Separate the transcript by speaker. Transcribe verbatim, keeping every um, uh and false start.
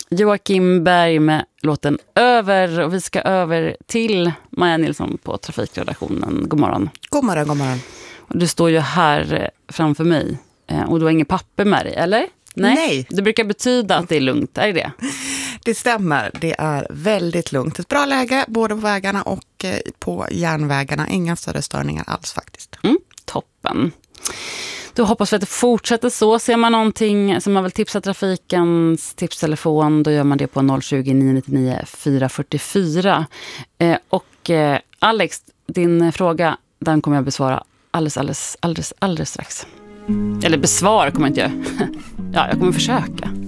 Speaker 1: Joakim Berg med låten Över, och vi ska över till Maja Nilsson på trafikredaktionen. God morgon.
Speaker 2: God morgon, god morgon.
Speaker 1: Du står ju här framför mig och du har inget papper med dig, eller? Nej.
Speaker 2: Nej.
Speaker 1: Det brukar betyda att det är lugnt, är det?
Speaker 2: Det stämmer, det är väldigt lugnt. Ett bra läge både på vägarna och på järnvägarna. Inga större störningar alls faktiskt.
Speaker 1: Mm, toppen. Då hoppas vi att det fortsätter så. Ser man någonting som man vill tipsa trafikens tipstelefon, då gör man det på noll tjugo, nio nio nio, fyra fyra fyra. Eh, och eh, Alex, din fråga, den kommer jag besvara alldeles, alldeles, alldeles, alldeles strax. Eller besvara kommer jag inte göra. Ja, jag kommer försöka.